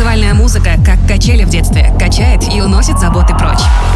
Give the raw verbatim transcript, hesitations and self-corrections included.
Танцевальная музыка, как качели в детстве, качает и уносит заботы прочь.